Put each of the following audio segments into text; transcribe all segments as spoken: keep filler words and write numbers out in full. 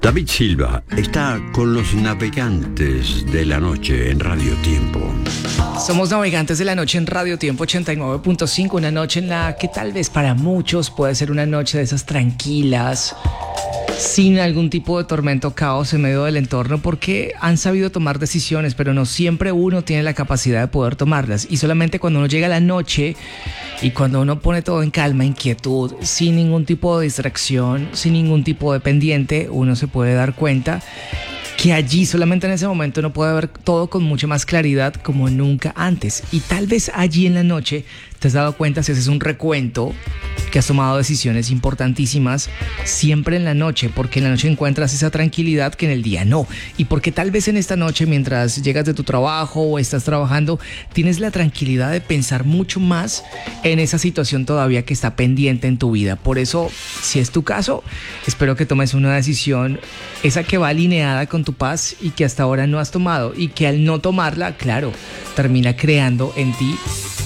David Silva está con los navegantes de la noche en Radio Tiempo. Somos navegantes de la noche en Radio Tiempo ochenta y nueve punto cinco, una noche en la que tal vez para muchos puede ser una noche de esas tranquilas, sin algún tipo de tormento o caos en medio del entorno, porque han sabido tomar decisiones, pero no siempre uno tiene la capacidad de poder tomarlas. Y solamente cuando uno llega a la noche y cuando uno pone todo en calma, inquietud, sin ningún tipo de distracción, sin ningún tipo de pendiente, uno se puede dar cuenta que allí, solamente en ese momento, uno puede ver todo con mucha más claridad como nunca antes. Y tal vez allí en la noche te has dado cuenta, si haces un recuento, que has tomado decisiones importantísimas siempre en la noche, porque en la noche encuentras esa tranquilidad que en el día no. Y porque tal vez en esta noche, mientras llegas de tu trabajo o estás trabajando, tienes la tranquilidad de pensar mucho más en esa situación todavía que está pendiente en tu vida. Por eso, si es tu caso, espero que tomes una decisión, esa que va alineada con tu paz y que hasta ahora no has tomado, y que al no tomarla, claro, termina creando en ti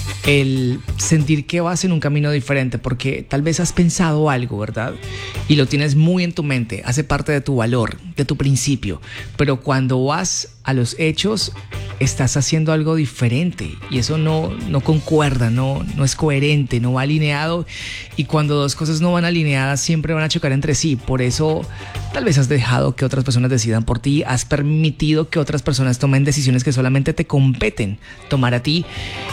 el sentir que vas en un camino diferente, porque tal vez has pensado algo, ¿verdad? Y lo tienes muy en tu mente, hace parte de tu valor, de tu principio, pero cuando vas a los hechos, estás haciendo algo diferente y eso no, no concuerda, no, no es coherente, no va alineado, y cuando dos cosas no van alineadas siempre van a chocar entre sí. Por eso tal vez has dejado que otras personas decidan por ti, has permitido que otras personas tomen decisiones que solamente te competen tomar a ti.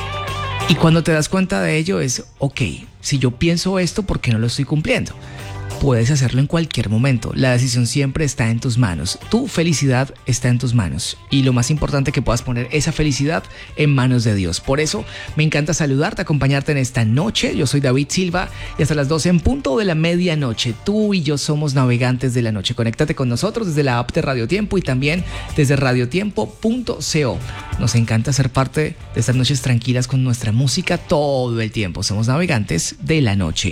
Y cuando te das cuenta de ello es, ok, si yo pienso esto, ¿por qué no lo estoy cumpliendo? Puedes hacerlo en cualquier momento. La decisión siempre está en tus manos. Tu felicidad está en tus manos. Y lo más importante, que puedas poner esa felicidad en manos de Dios. Por eso me encanta saludarte, acompañarte en esta noche. Yo soy David Silva y hasta las doce en punto de la medianoche, tú y yo somos navegantes de la noche. Conéctate con nosotros desde la app de Radio Tiempo y también desde radiotiempo punto co. Nos encanta ser parte de estas noches tranquilas con nuestra música todo el tiempo. Somos navegantes de la noche.